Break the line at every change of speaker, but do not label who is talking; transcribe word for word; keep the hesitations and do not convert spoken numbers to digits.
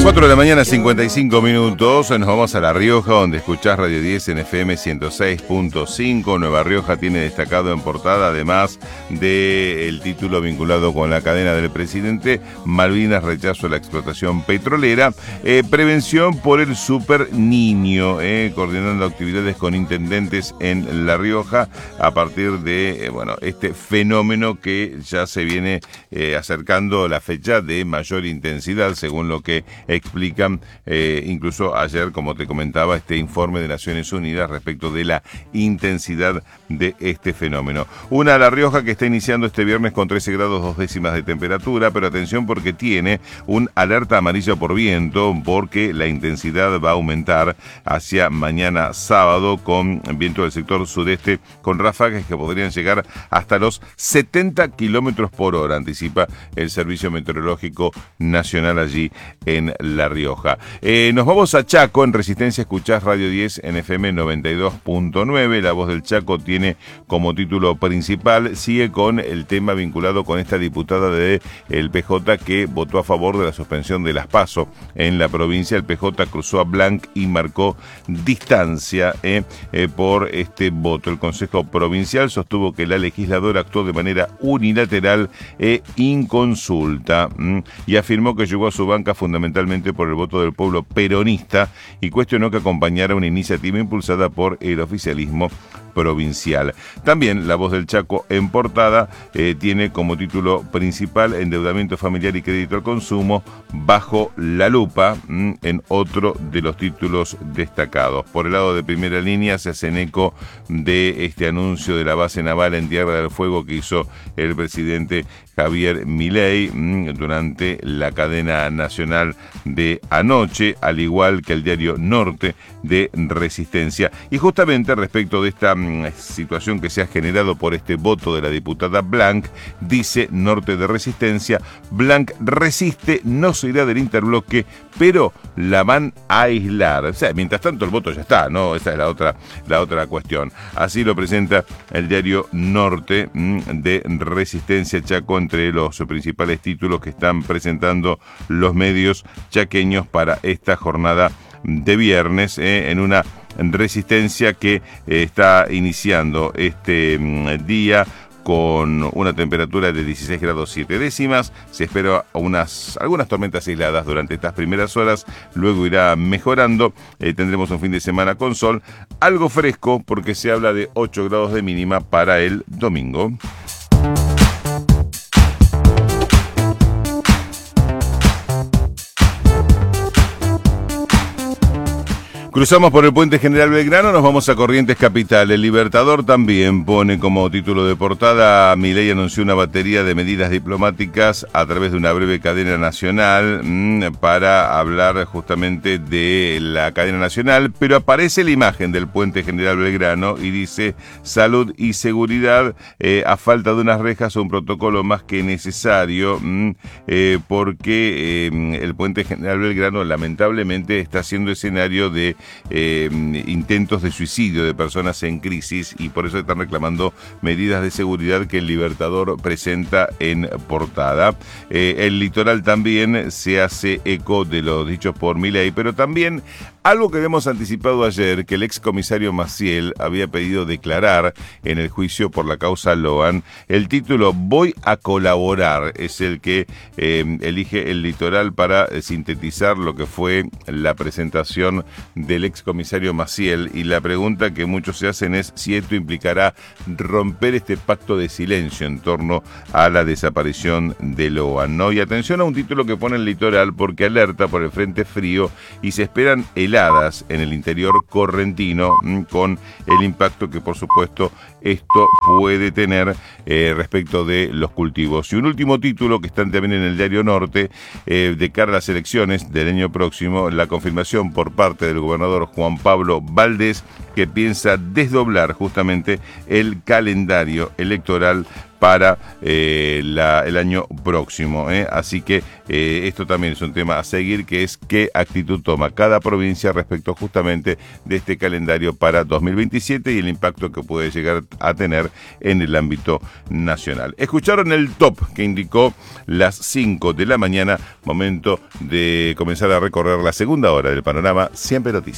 cuatro de la mañana, cincuenta y cinco minutos, nos vamos a La Rioja, donde escuchás Radio diez en F M ciento seis punto cinco. Nueva Rioja tiene destacado en portada, además del título vinculado con la cadena del presidente, Malvinas rechazo a la explotación petrolera, eh, prevención por el super niño, eh, coordinando actividades con intendentes en La Rioja a partir de, eh, bueno, este fenómeno que ya se viene eh, acercando la fecha de mayor intensidad, según lo que explican eh, incluso ayer, como te comentaba, este informe de Naciones Unidas respecto de la intensidad de este fenómeno. Una La Rioja que está iniciando este viernes con trece grados dos décimas de temperatura, pero atención porque tiene un alerta amarilla por viento, porque la intensidad va a aumentar hacia mañana sábado con viento del sector sudeste con ráfagas que podrían llegar hasta los setenta kilómetros por hora, anticipa el Servicio Meteorológico Nacional allí en La Rioja. Eh, nos vamos a Chaco. En Resistencia escuchás Radio diez en F M noventa y dos punto nueve. La Voz del Chaco tiene como título principal, sigue con el tema vinculado con esta diputada del P J que votó a favor de la suspensión de las PASO en la provincia. El P J cruzó a Blanc y marcó distancia eh, eh, por este voto. El Consejo Provincial sostuvo que la legisladora actuó de manera unilateral e inconsulta mm, y afirmó que llegó a su banca fundamentalmente por el voto del pueblo peronista y cuestionó que acompañara una iniciativa impulsada por el oficialismo provincial. También La Voz del Chaco en portada eh, tiene como título principal endeudamiento familiar y crédito al consumo bajo la lupa, mmm, en otro de los títulos destacados. Por el lado de Primera Línea se hacen eco de este anuncio de la base naval en Tierra del Fuego que hizo el presidente Javier Milei mmm, durante la cadena nacional de anoche, al igual que el diario Norte de Resistencia. Y justamente respecto de esta mmm, situación que se ha generado por este voto de la diputada Blanc, dice Norte de Resistencia, Blanc resiste, no se irá del interbloque, pero la van a aislar. O sea, mientras tanto el voto ya está, ¿no? Esa es la otra, la otra cuestión. Así lo presenta el diario Norte mmm, de Resistencia Chaco, entre los principales títulos que están presentando los medios chaqueños para esta jornada de viernes, eh, en una Resistencia que eh, está iniciando este mm, día con una temperatura de dieciséis grados siete décimas. Se espera unas, algunas tormentas aisladas durante estas primeras horas, luego irá mejorando. Eh, tendremos un fin de semana con sol, algo fresco porque se habla de ocho grados de mínima para el domingo. Cruzamos por el Puente General Belgrano, nos vamos a Corrientes Capital. El Libertador también pone como título de portada: Milei anunció una batería de medidas diplomáticas a través de una breve cadena nacional mmm, para hablar justamente de la cadena nacional, pero aparece la imagen del Puente General Belgrano y dice salud y seguridad, eh, a falta de unas rejas, un protocolo más que necesario, mmm, eh, porque eh, el Puente General Belgrano lamentablemente está siendo escenario de Eh, intentos de suicidio de personas en crisis y por eso están reclamando medidas de seguridad que el Libertador presenta en portada. Eh, el Litoral también se hace eco de los dichos por Milei, pero también algo que habíamos anticipado ayer, que el excomisario Maciel había pedido declarar en el juicio por la causa Loan. El título Voy a colaborar es el que eh, elige el Litoral para eh, sintetizar lo que fue la presentación del excomisario Maciel, y la pregunta que muchos se hacen es si esto implicará romper este pacto de silencio en torno a la desaparición de Loan, ¿no? Y atención a un título que pone el Litoral porque alerta por el frente frío y se esperan heladas en el interior correntino, con el impacto que por supuesto esto puede tener eh, respecto de los cultivos. Y un último título que está también en el diario Norte, eh, de cara a las elecciones del año próximo, la confirmación por parte del gobernador Juan Pablo Valdés que piensa desdoblar justamente el calendario electoral para eh, la, el año próximo. ¿eh? Así que eh, esto también es un tema a seguir, que es qué actitud toma cada provincia respecto justamente de este calendario para dos mil veintisiete y el impacto que puede llegar a tener en el ámbito nacional. Escucharon el top que indicó las cinco de la mañana, momento de comenzar a recorrer la segunda hora del panorama Siempre Noticias.